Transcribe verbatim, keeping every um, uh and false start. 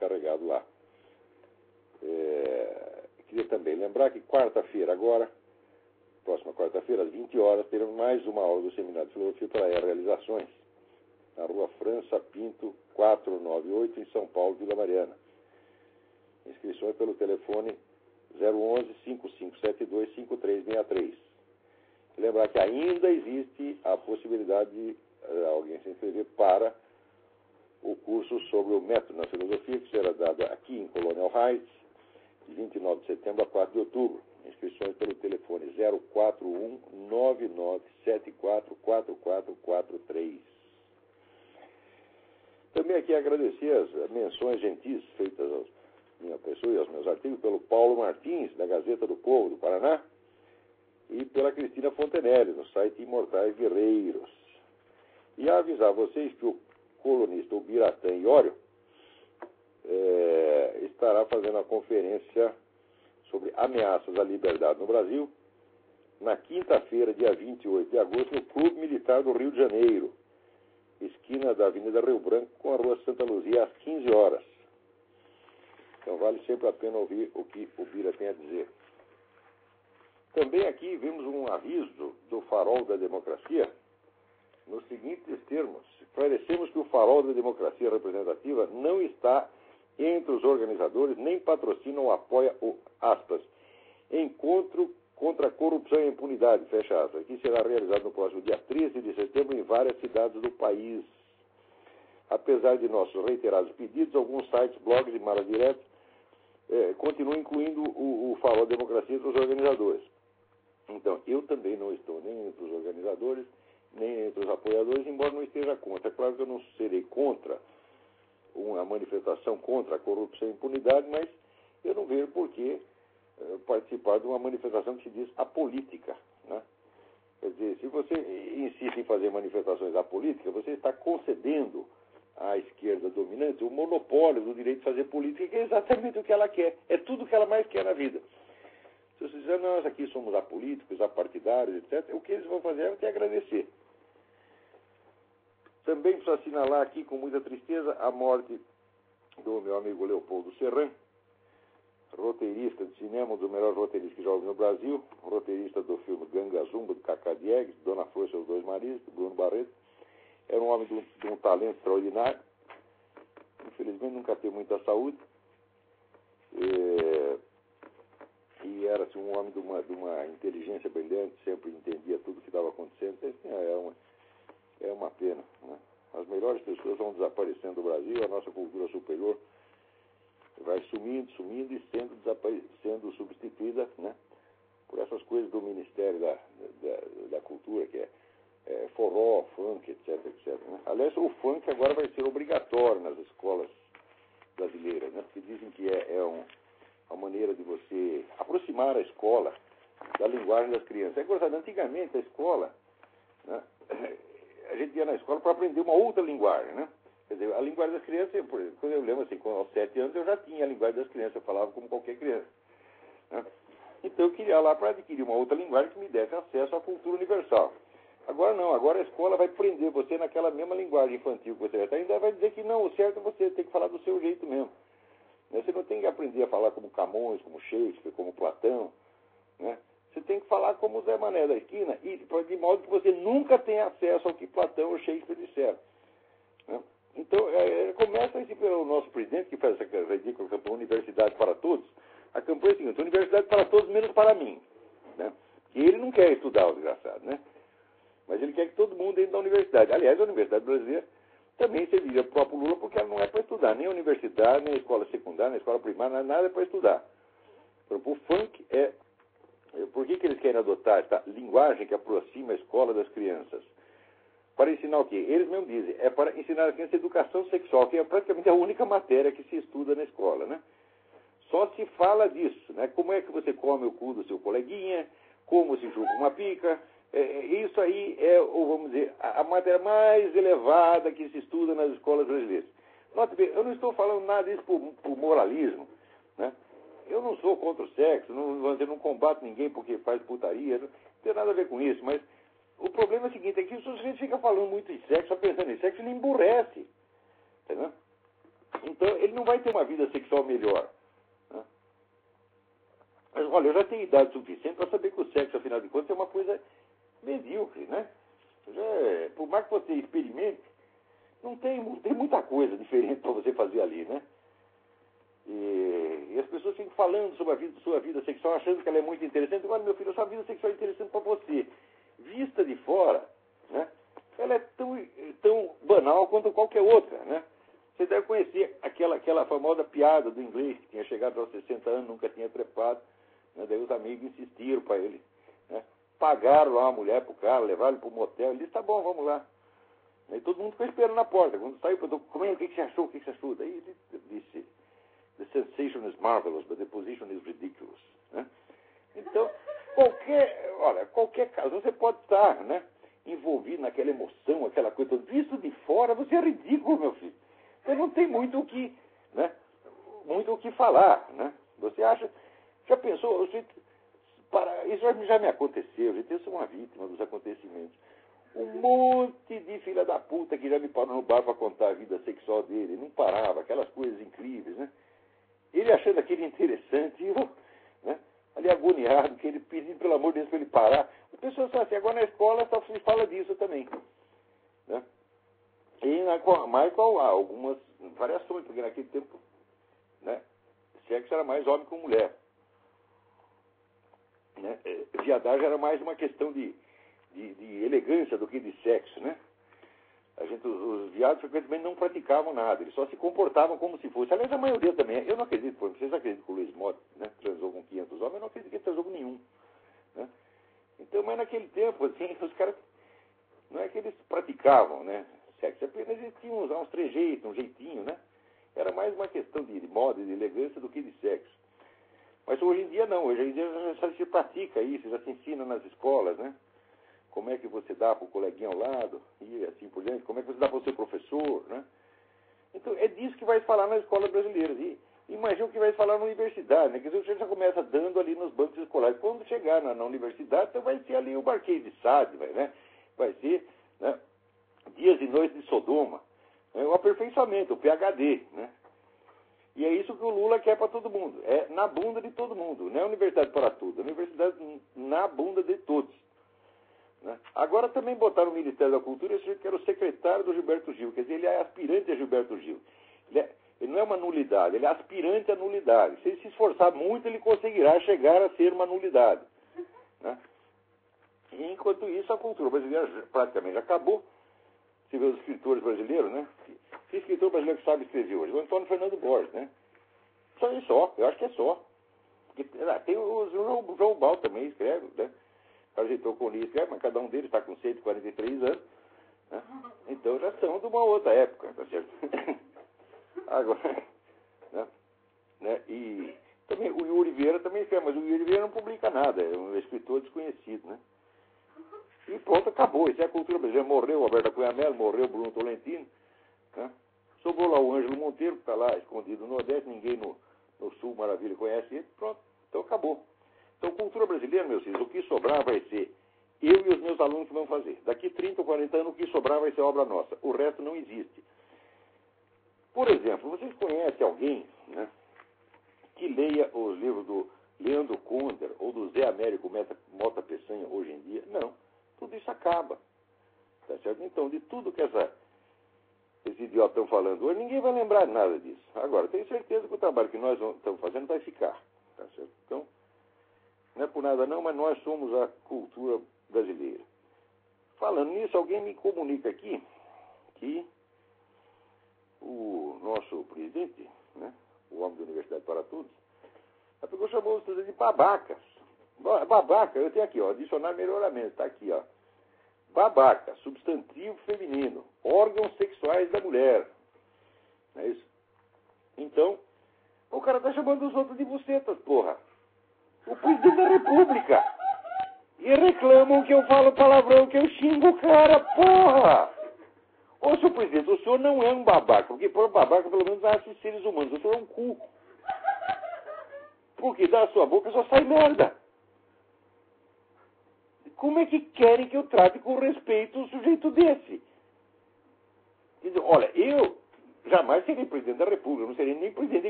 carregado lá. É, queria também lembrar que quarta-feira agora, próxima quarta-feira, às vinte horas, teremos mais uma aula do Seminário de Filosofia para E Realizações, na rua França Pinto, quatrocentos e noventa e oito, em São Paulo, Vila Mariana. Inscrições pelo telefone zero onze, cinco cinco sete dois, cinco três seis três. E lembrar que ainda existe a possibilidade de uh, alguém se inscrever para o curso sobre o método na filosofia, que será dado aqui em Colonial Heights, de vinte e nove de setembro a quatro de outubro. Inscrições pelo telefone zero quatro um, nove nove sete quatro, quatro quatro quatro três. Também aqui agradecer as menções gentis feitas à minha pessoa e aos meus artigos pelo Paulo Martins, da Gazeta do Povo do Paraná, e pela Cristina Fontenelle, no site Imortais Guerreiros. E a avisar vocês que o colunista Ubiratã Iório é, estará fazendo uma conferência sobre ameaças à liberdade no Brasil na quinta-feira, dia vinte e oito de agosto, no Clube Militar do Rio de Janeiro, esquina da Avenida Rio Branco com a Rua Santa Luzia, às quinze horas. Então vale sempre a pena ouvir o que o Bira tem a dizer. Também aqui vimos um aviso do Farol da Democracia nos seguintes termos. Esclarecemos que o Farol da Democracia Representativa não está entre os organizadores, nem patrocina ou apoia o, aspas, encontro contra a corrupção e a impunidade, fecha aspas, que será realizado no próximo dia treze de setembro em várias cidades do país. Apesar de nossos reiterados pedidos, alguns sites, blogs e malas diretas eh, continuam incluindo o, o Farol da Democracia entre os organizadores. Então, eu também não estou nem entre os organizadores, nem entre os apoiadores, embora não esteja contra. É claro que eu não serei contra uma manifestação contra a corrupção e a impunidade, mas eu não vejo por que uh, participar de uma manifestação que se diz apolítica, né? Quer dizer, se você insiste em fazer manifestações apolíticas, você está concedendo à esquerda dominante o monopólio do direito de fazer política, que é exatamente o que ela quer. É tudo o que ela mais quer na vida. Se você dizer, nós aqui somos apolíticos, apartidários, etcétera, o que eles vão fazer é te agradecer. Também precisa assinalar aqui, com muita tristeza, a morte do meu amigo Leopoldo Serran, roteirista de cinema, um dos melhores roteiristas que já houve no Brasil, roteirista do filme Ganga Zumba, do Cacá Diegues, Dona Flor e seus dois maridos, do Bruno Barreto. Era um homem de um, de um talento extraordinário. Infelizmente nunca teve muita saúde. É, e era assim, um homem de uma, de uma inteligência brilhante, sempre entendia tudo o que estava acontecendo. É uma, é uma pena, né? As melhores pessoas vão desaparecendo do Brasil, a nossa cultura superior vai sumindo, sumindo e sendo, desapare... sendo substituída, né, por essas coisas do Ministério da, da, da Cultura, que é, é forró, funk, etc, etcétera, né? Aliás, o funk agora vai ser obrigatório nas escolas brasileiras, né, porque dizem que é, é um, uma maneira de você aproximar a escola da linguagem das crianças. É gostado, antigamente a escola, né, a gente ia na escola para aprender uma outra linguagem, né? Quer dizer, a linguagem das crianças, por exemplo, quando eu lembro assim, com aos sete anos eu já tinha a linguagem das crianças, eu falava como qualquer criança, né? Então eu queria lá para adquirir uma outra linguagem que me desse acesso à cultura universal. Agora não, agora a escola vai prender você naquela mesma linguagem infantil que você já está, ainda vai dizer que não, o certo é você ter que falar do seu jeito mesmo. Você não tem que aprender a falar como Camões, como Shakespeare, como Platão, né? Você tem que falar como o Zé Mané da esquina, e de modo que você nunca tenha acesso ao que Platão ou Shakespeare disseram, né? Então, é, começa esse pelo nosso presidente, que faz essa ridícula campanha Universidade para Todos. A campanha é a seguinte: Universidade para todos, menos para mim, né? Que ele não quer estudar, o desgraçado, né? Mas ele quer que todo mundo entre na universidade. Aliás, a Universidade Brasileira também serviria para o próprio Lula, porque ela não é para estudar. Nem a universidade, nem a escola secundária, nem a escola primária, nada é para estudar. Então, o funk é... Por que, que eles querem adotar essa linguagem que aproxima a escola das crianças? Para ensinar o quê? Eles mesmos dizem, é para ensinar a criança educação sexual, que é praticamente a única matéria que se estuda na escola, né? Só se fala disso, né? Como é que você come o cu do seu coleguinha, como se chupa uma pica. É, isso aí é, ou vamos dizer, a, a matéria mais elevada que se estuda nas escolas brasileiras. Note bem, eu não estou falando nada disso por, por moralismo, né? Eu não sou contra o sexo, não, eu não combato ninguém porque faz putaria, não tem nada a ver com isso, mas o problema é o seguinte, é que se a gente fica falando muito de sexo, só pensando em sexo, ele emburrece, entendeu? Então, ele não vai ter uma vida sexual melhor. Né? Mas, olha, eu já tenho idade suficiente para saber que o sexo, afinal de contas, é uma coisa medíocre, né? Já é, por mais que você experimente, não tem, não tem muita coisa diferente para você fazer ali, né? E, e as pessoas ficam falando sobre a vida, sua vida sexual, achando que ela é muito interessante. Olha, meu filho, a sua vida sexual é interessante para você. Vista de fora, né? Ela é tão, tão banal quanto qualquer outra, né? Você deve conhecer aquela, aquela famosa piada do inglês que tinha chegado aos sessenta anos, nunca tinha trepado, né? Daí os amigos insistiram para ele, né? Pagaram lá uma mulher para o cara, levaram ele para o motel, ele disse, tá bom, vamos lá. E todo mundo ficou esperando na porta. Quando saiu, perguntou, como é, o que você achou, o que você achou? Daí ele disse, the sensation is marvelous, but the position is ridiculous. Né? Então, qualquer, olha, qualquer caso, você pode estar, né, envolvido naquela emoção, aquela coisa, visto de fora, você é ridículo, meu filho. Você não tem muito o que, né, muito o que falar, né? Você acha, já pensou, gente, para, isso já me aconteceu, gente, eu sou uma vítima dos acontecimentos. Um monte de filha da puta que já me parou no bar para contar a vida sexual dele, não parava, aquelas coisas incríveis, né? Ele achando aquilo interessante, e eu, né, ali agoniado, que ele pedindo pelo amor de Deus para ele parar. As pessoas falam assim, agora na escola só se fala disso também. Né? E na mais com algumas variações, porque naquele tempo, né, sexo era mais homem com mulher. Né? Viadagem era mais uma questão de, de, de elegância do que de sexo, né? A gente, os, os viados frequentemente não praticavam nada, eles só se comportavam como se fosse. Aliás, a maioria também. Eu não acredito, por exemplo, vocês acreditam que o Luiz Mott, né, transou com quinhentos homens, eu não acredito que ele transou com nenhum. Né? Então, mas naquele tempo, assim, os caras, não é que eles praticavam, né, sexo, apenas eles tinham uns, uns trejeitos, um jeitinho, né? Era mais uma questão de, de moda, de elegância do que de sexo. Mas hoje em dia não, hoje em dia já se pratica isso, já se ensina nas escolas, né? Como é que você dá para o coleguinha ao lado, e assim por diante, como é que você dá para o seu professor, né? Então, é disso que vai se falar nas escolas brasileiras. E imagina o que vai se falar na universidade, né? Quer dizer, você já começa dando ali nos bancos escolares. Quando chegar na, na universidade, então vai ser ali o Marquês de Sade, vai, né? Vai ser, né, dias e noites de Sodoma. É o aperfeiçoamento, o P H D, né? E é isso que o Lula quer para todo mundo. É na bunda de todo mundo. Não é universidade para tudo, é universidade na bunda de todos. Né? Agora também botaram o Ministério da Cultura esse que era o secretário do Gilberto Gil. Quer dizer, ele é aspirante a Gilberto Gil. Ele, é, ele não é uma nulidade, ele é aspirante a nulidade. Se ele se esforçar muito, ele conseguirá chegar a ser uma nulidade. Né? E enquanto isso, a cultura brasileira praticamente já acabou. Você vê os escritores brasileiros, né? Que escritor brasileiro que sabe escrever hoje? O Antônio Fernando Borges, né? Só isso só, eu acho que é só. Porque, ah, tem o João, João Bal também escreve, né? Parasitou com o escreve, mas cada um deles está com cento e quarenta e três anos. Né? Então já são de uma outra época, tá certo? Agora, né? Né? E também o Yuri Vieira também escreve, mas o Yuri Vieira não publica nada, é um escritor desconhecido, né? E pronto, acabou. Isso é a cultura brasileira. Morreu o Alberto Cunha Mello, morreu o Bruno Tolentino. Né? Sobrou lá o Ângelo Monteiro, que está lá escondido no Nordeste, ninguém no, no Sul Maravilha conhece ele. Pronto, então acabou. Então, cultura brasileira, meus filhos, o que sobrar vai ser eu e os meus alunos que vão fazer. Daqui trinta ou quarenta anos, o que sobrar vai ser obra nossa. O resto não existe. Por exemplo, vocês conhecem alguém, né, que leia os livros do Leandro Conder ou do Zé Américo Mota Peçanha hoje em dia? Não. Tudo isso acaba. Tá certo? Então, de tudo que essa, esses idiotas estão falando hoje, ninguém vai lembrar nada disso. Agora, tenho certeza que o trabalho que nós estamos fazendo vai ficar. Tá certo? Então, não é por nada não, mas nós somos a cultura brasileira. Falando nisso, alguém me comunica aqui que o nosso presidente, né, o homem da Universidade para Todos, a pessoa chamou os estudantes de babacas. Babaca, eu tenho aqui, ó, dicionário melhoramento, está aqui, ó. Babaca, substantivo feminino, órgãos sexuais da mulher. Não é isso? Então, o cara está chamando os outros de bucetas, porra. O presidente da República. E reclamam que eu falo palavrão, que eu xingo o cara, porra! Ô, senhor presidente, o senhor não é um babaca, porque por babaca pelo menos nasce seres humanos, o senhor é um cu. Porque da sua boca só sai merda. Como é que querem que eu trate com respeito um sujeito desse? Quer dizer, olha, eu, jamais serei presidente da República, não serei nem presidente